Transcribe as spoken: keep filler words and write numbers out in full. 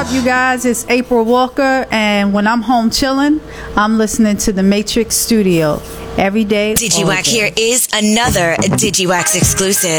up, you guys? It's April Walker, and when I'm home chilling, I'm listening to the Matrix Studio every day. DigiWack here is another DigiWax exclusive.